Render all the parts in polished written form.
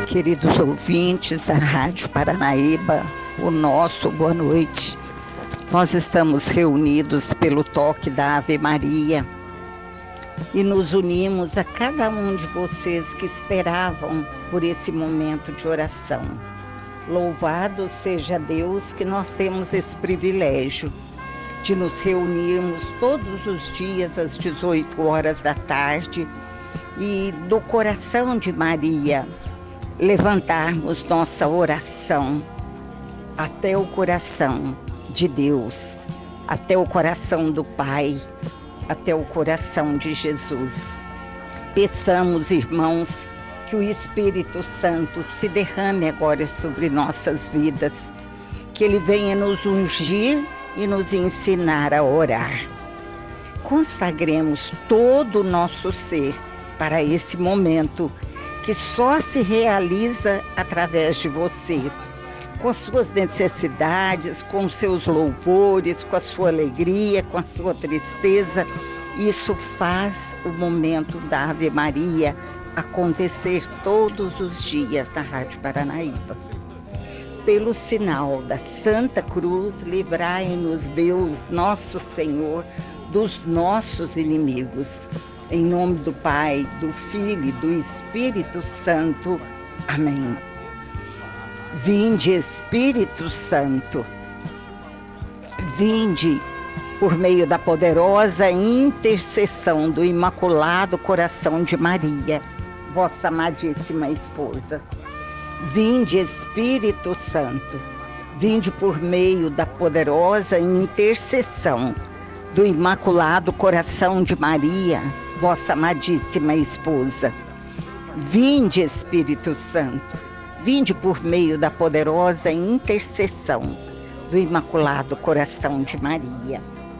Queridos ouvintes da Rádio Paranaíba, o nosso boa noite. Nós estamos reunidos pelo toque da Ave Maria e nos unimos a cada um de vocês que esperavam por esse momento de oração. Louvado seja Deus que nós temos esse privilégio de nos reunirmos todos os dias às 18 horas da tarde e do coração de Maria levantarmos nossa oração até o coração de Deus, até o coração do Pai, até o coração de Jesus. Peçamos, irmãos, que o Espírito Santo se derrame agora sobre nossas vidas, que Ele venha nos ungir e nos ensinar a orar. Consagremos todo o nosso ser para esse momento que só se realiza através de você, com as suas necessidades, com os seus louvores, com a sua alegria, com a sua tristeza. Isso faz o momento da Ave Maria acontecer todos os dias na Rádio Paranaíba. Pelo sinal da Santa Cruz, livrai-nos Deus, nosso Senhor, dos nossos inimigos. Em nome do Pai, do Filho e do Espírito Santo. Amém. Vinde, Espírito Santo. Vinde por meio da poderosa intercessão do Imaculado Coração de Maria, vossa amadíssima esposa. Vinde, Espírito Santo. Vinde por meio da poderosa intercessão do Imaculado Coração de Maria, vossa amadíssima esposa. Vinde, Espírito Santo, vinde por meio da poderosa intercessão do Imaculado Coração de Maria.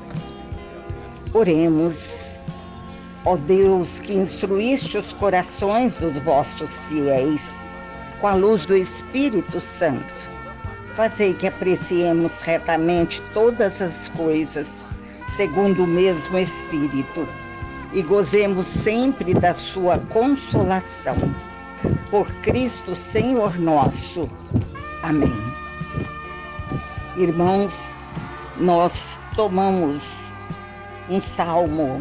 Oremos. Ó Deus, que instruíste os corações dos vossos fiéis com a luz do Espírito Santo, fazei que apreciemos retamente todas as coisas segundo o mesmo Espírito, e gozemos sempre da sua consolação. Por Cristo Senhor nosso. Amém. Irmãos, nós tomamos um salmo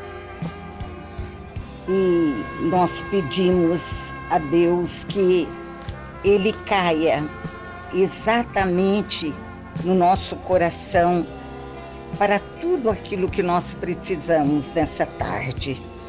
e nós pedimos a Deus que Ele caia exatamente no nosso coração para tudo aquilo que nós precisamos nessa tarde.